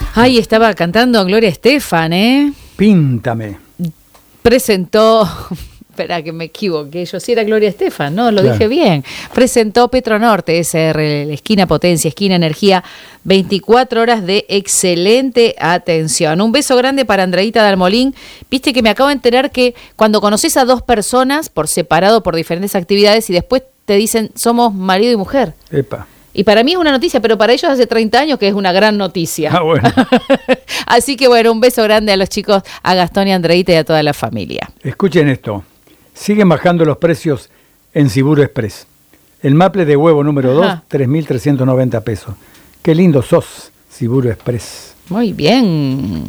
Ay, estaba cantando Gloria Estefan, ¿eh? Píntame. Presentó... Espera que me equivoqué, yo sí era Gloria Estefan, ¿no? Lo Claro. dije bien. Presentó Petronorte, SR, esquina potencia, esquina energía, 24 horas de excelente atención. Un beso grande para Andreita Dalmolín. Viste que me acabo de enterar que cuando conoces a dos personas por separado, por diferentes actividades, y después te dicen somos marido y mujer. Epa. Y para mí es una noticia, pero para ellos hace 30 años que es una gran noticia. Ah, bueno. Así que bueno, un beso grande a los chicos, a Gastón y a Andreita y a toda la familia. Escuchen esto. Siguen bajando los precios en Siburo Express. El maple de huevo número 2, 3.390 pesos. Qué lindo sos, Siburo Express. Muy bien.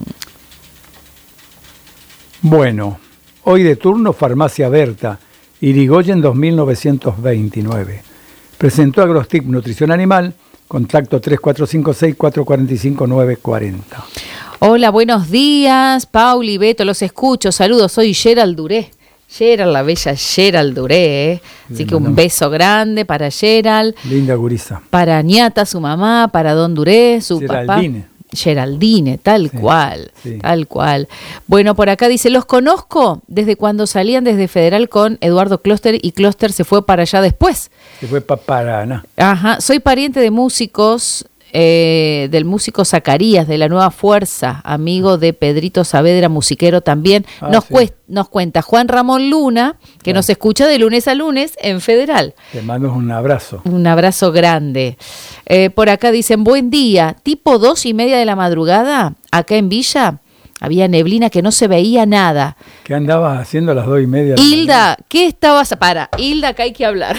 Bueno, hoy de turno Farmacia Berta, Irigoyen 2929. Presentó Agrostip Nutrición Animal, contacto 3456-445-940. Hola, buenos días, Pauli, Beto, los escucho, saludos, soy Gerald Duré. Gerald, la bella Gerald Duré, ¿eh? Así que un beso grande para Gerald. Linda gurisa. Para Ñata, su mamá, para Don Duré, su Geraldine. papá. Geraldine, tal Sí, cual, sí. tal cual. Bueno, por acá dice, los conozco desde cuando salían desde Federal con Eduardo Closter y Closter se fue para allá después. Se fue para Paraná. Ajá, soy pariente de músicos, del músico Zacarías, de La Nueva Fuerza, amigo de Pedrito Saavedra, musiquero también. Nos cuenta Juan Ramón Luna, que nos escucha de lunes a lunes en Federal. Te mando un abrazo. Un abrazo grande. Por acá dicen, buen día, tipo 2:30 de la madrugada, acá en Villa, había neblina que no se veía nada. ¿Qué andabas haciendo a las 2:30? Hilda, ¿qué estabas? Hilda, acá hay que hablar.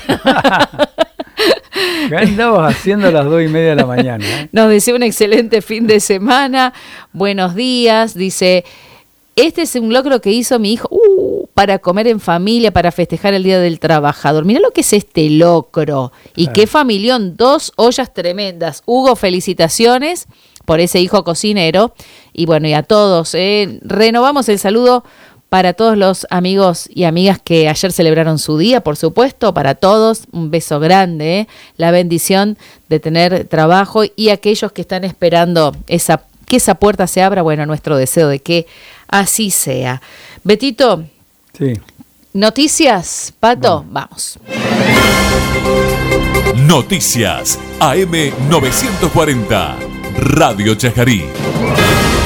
¿Qué andabas haciendo a las 2:30 de la mañana? Nos desea un excelente fin de semana. Buenos días. Dice, este es un logro que hizo mi hijo para comer en familia, para festejar el Día del Trabajador. Mirá lo que es este locro. Y qué familión, 2 ollas tremendas. Hugo, felicitaciones por ese hijo cocinero. Y bueno, y a todos, renovamos el saludo para todos los amigos y amigas que ayer celebraron su día, por supuesto, para todos, un beso grande, la bendición de tener trabajo y aquellos que están esperando que esa puerta se abra, bueno, nuestro deseo de que así sea. Betito, sí. ¿Noticias, Pato? Vamos. Noticias AM 940, Radio Chajarí.